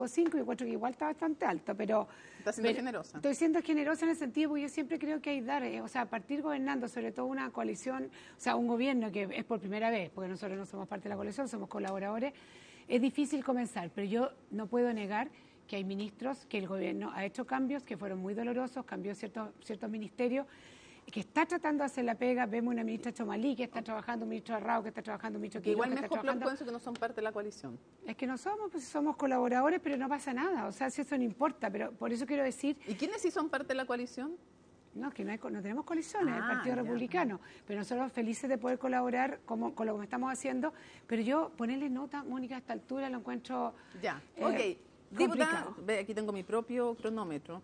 5, yo encuentro que igual está bastante alto, pero... Está siendo generosa. Estoy siendo generosa en el sentido, porque yo siempre creo que hay que dar, o sea, partir gobernando, sobre todo una coalición, o sea, un gobierno que es por primera vez, porque nosotros no somos parte de la coalición, somos colaboradores, es difícil comenzar, pero yo no puedo negar que hay ministros, que el gobierno ha hecho cambios que fueron muy dolorosos, cambió ciertos ministerios, que está tratando de hacer la pega. Vemos una ministra Chomalí que está trabajando, un ministro Arrao que está trabajando, un ministro que igual Quiroga, mejor por eso que no son parte de la coalición. Es que no somos, pues somos colaboradores, pero no pasa nada, o sea, si eso no importa, pero por eso quiero decir... ¿Y quiénes sí son parte de la coalición? No, es que no tenemos coaliciones, el Partido Republicano, pero nosotros felices de poder colaborar con lo que estamos haciendo, pero yo ponerle nota, Mónica, a esta altura lo encuentro ok, diputada, ve, aquí tengo mi propio cronómetro.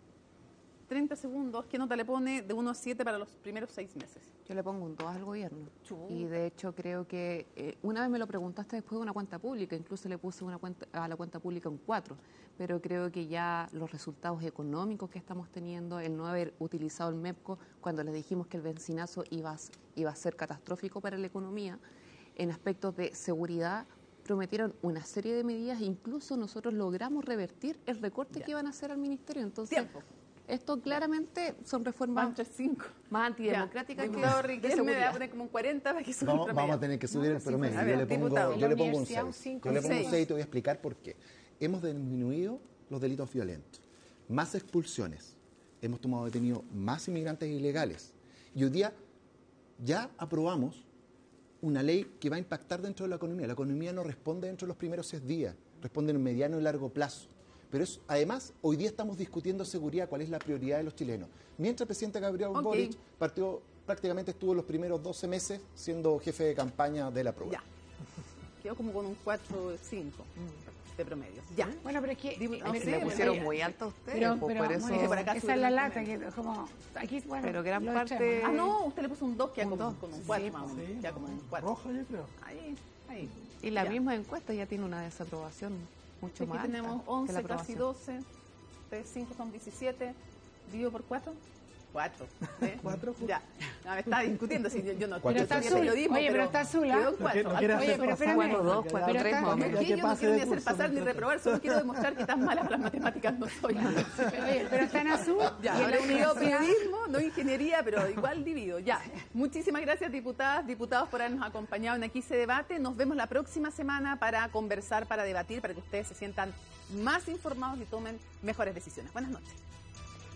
30 segundos, ¿qué nota le pone de 1 a 7 para los primeros 6 meses? Yo le pongo un 2 al gobierno. Y de hecho creo que una vez me lo preguntaste después de una cuenta pública, incluso le puse a la cuenta pública un 4, pero creo que ya los resultados económicos que estamos teniendo, el no haber utilizado el MEPCO cuando les dijimos que el bencinazo iba a ser catastrófico para la economía, en aspectos de seguridad, prometieron una serie de medidas e incluso nosotros logramos revertir el recorte que iban a hacer al ministerio. Entonces, esto claramente son reformas más antidemocráticas que me voy a poner como un 40 para que suba el promedio. Vamos a tener que subir el promedio. Yo le pongo un 6. Yo le pongo un 6 y te voy a explicar por qué. Hemos disminuido los delitos violentos, más expulsiones, hemos tomado detenidos más inmigrantes ilegales y hoy día ya aprobamos una ley que va a impactar dentro de la economía. La economía no responde dentro de los primeros 6 días, responde en mediano y largo plazo. Pero además, hoy día estamos discutiendo seguridad, cuál es la prioridad de los chilenos. Mientras el presidente Gabriel Boric prácticamente estuvo los primeros 12 meses siendo jefe de campaña de la prueba. Ya. Quedó como con un 4-5 de promedio. Ya. Bueno, pero es que... le pusieron muy alto a ustedes. Pero por eso, por acá esa es la lata, que como... Aquí, bueno, pero gran parte... no, usted le puso un 2, queda como un 4 más o menos. Queda como un 4. Roja, yo creo. Ahí. Y la misma encuesta ya tiene una desaprobación mucho más alta. Aquí tenemos 11, casi 12. 5 son 17. ¿Dividido por 4? 4. ¿eh? 4. Ya. No, me está discutiendo. Si yo no pero está azul. Oye, pero está azul. Quedó 4. Oye, pero espérame. 4-2, 4-3. Yo no quiero ni hacer pasar ni reprobar, solo quiero demostrar que tan mala para las matemáticas no soy. Oye, pero está en azul. Ya, ahora unido periodismo, no ingeniería, pero igual divido. Ya. Muchísimas gracias, diputadas, diputados, por habernos acompañado en Aquí se Debate. Nos vemos la próxima semana para conversar, para debatir, para que ustedes se sientan más informados y tomen mejores decisiones. Buenas noches.